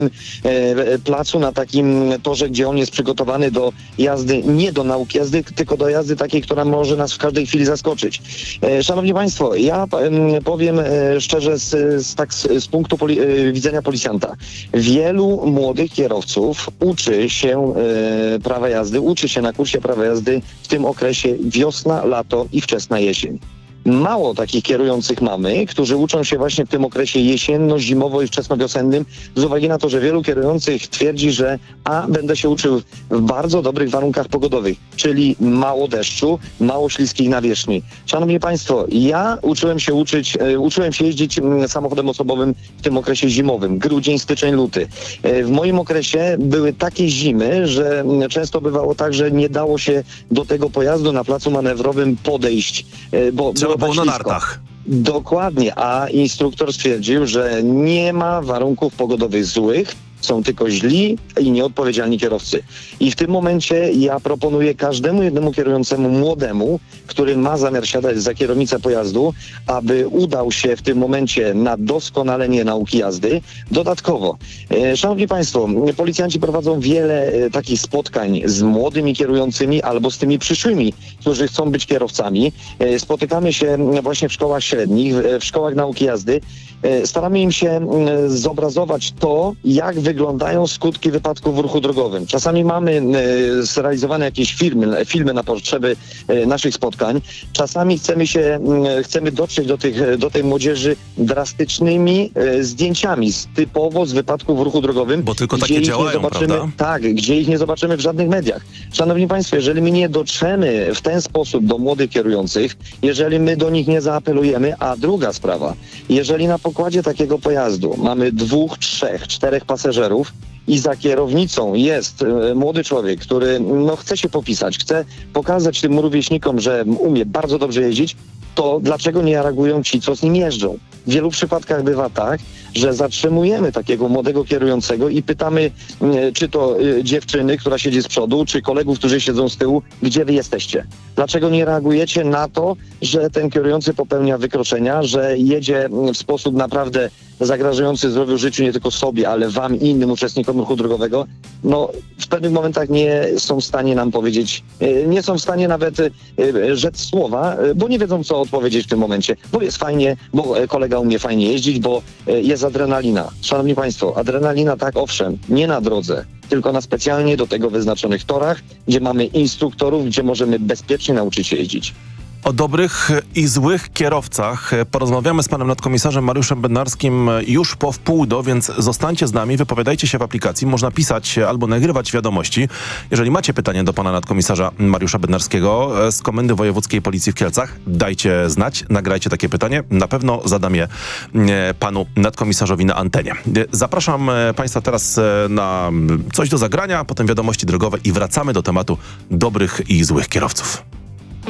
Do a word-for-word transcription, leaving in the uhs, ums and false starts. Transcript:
e, placu, na takim torze, gdzie on jest przygotowany do jazdy, nie do nauki jazdy, tylko do jazdy takiej, która może nas w każdej chwili zaskoczyć. E, szanowni Państwo, ja e, powiem e, szczerze z, z, tak, z, z punktu poli, e, widzenia policjanta. Wielu młodych kierowców uczy się e, prawa jazdy, uczy się na kursie prawa jazdy w tym okresie wiosna, lato i wczesna jesień. Mało takich kierujących mamy, którzy uczą się właśnie w tym okresie jesienno, zimowo i wczesnowiosennym, z uwagi na to, że wielu kierujących twierdzi, że a będę się uczył w bardzo dobrych warunkach pogodowych, czyli mało deszczu, mało śliskiej nawierzchni. Szanowni Państwo, ja uczyłem się uczyć, e, uczyłem się jeździć m, samochodem osobowym w tym okresie zimowym, grudzień, styczeń, luty. E, w moim okresie były takie zimy, że m, często bywało tak, że nie dało się do tego pojazdu na placu manewrowym podejść, e, bo Trzeba było na nartach. Dokładnie, a instruktor stwierdził, że nie ma warunków pogodowych złych, są tylko źli i nieodpowiedzialni kierowcy. I w tym momencie ja proponuję każdemu jednemu kierującemu młodemu, który ma zamiar siadać za kierownicę pojazdu, aby udał się w tym momencie na doskonalenie nauki jazdy. Dodatkowo, e, szanowni Państwo, policjanci prowadzą wiele e, takich spotkań z młodymi kierującymi albo z tymi przyszłymi, którzy chcą być kierowcami. E, spotykamy się właśnie w szkołach średnich, w, w szkołach nauki jazdy. E, staramy im się e, zobrazować to, jak wyglądają skutki wypadków w ruchu drogowym. Czasami mamy e, zrealizowane jakieś filmy, filmy na potrzeby e, naszych spotkań. Czasami chcemy się, e, chcemy dotrzeć do, tych, do tej młodzieży drastycznymi e, zdjęciami z, typowo z wypadków w ruchu drogowym. Bo tylko gdzie takie ich działają, nie zobaczymy, prawda? Tak, gdzie ich nie zobaczymy w żadnych mediach. Szanowni Państwo, jeżeli my nie dotrzemy w ten sposób do młodych kierujących, jeżeli my do nich nie zaapelujemy, a druga sprawa, jeżeli na pokładzie takiego pojazdu mamy dwóch, trzech, czterech pasażerów i za kierownicą jest e, młody człowiek, który no, chce się popisać, chce pokazać tym rówieśnikom, że umie bardzo dobrze jeździć, to dlaczego nie reagują ci, co z nim jeżdżą? W wielu przypadkach bywa tak, że zatrzymujemy takiego młodego kierującego i pytamy, e, czy to e, dziewczyny, która siedzi z przodu, czy kolegów, którzy siedzą z tyłu, gdzie wy jesteście? Dlaczego nie reagujecie na to, że ten kierujący popełnia wykroczenia, że jedzie w sposób naprawdę zagrażający zdrowiu, życiu nie tylko sobie, ale wam i innym uczestnikom ruchu drogowego? No, w pewnych momentach nie są w stanie nam powiedzieć, e, nie są w stanie nawet e, rzec słowa, e, bo nie wiedzą, co odpowiedzieć w tym momencie, bo jest fajnie, bo e, kolega umie fajnie jeździć, bo e, jest adrenalina. Szanowni Państwo, adrenalina tak, owszem, nie na drodze, tylko na specjalnie do tego wyznaczonych torach, gdzie mamy instruktorów, gdzie możemy bezpiecznie nauczyć się jeździć. O dobrych i złych kierowcach porozmawiamy z panem nadkomisarzem Mariuszem Bednarskim już po wpół do, więc zostańcie z nami, wypowiadajcie się w aplikacji. Można pisać albo nagrywać wiadomości. Jeżeli macie pytanie do pana nadkomisarza Mariusza Bednarskiego z Komendy Wojewódzkiej Policji w Kielcach, dajcie znać, nagrajcie takie pytanie. Na pewno zadam je panu nadkomisarzowi na antenie. Zapraszam państwa teraz na coś do zagrania, potem wiadomości drogowe i wracamy do tematu dobrych i złych kierowców.